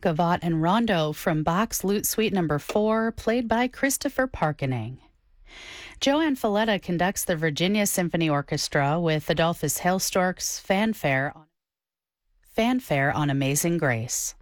Gavotte and Rondo from Bach's Lute Suite No. 4, played by Christopher Parkening. Joanne Falletta conducts the Virginia Symphony Orchestra with Adolphus Hailstork's Fanfare on Amazing Grace.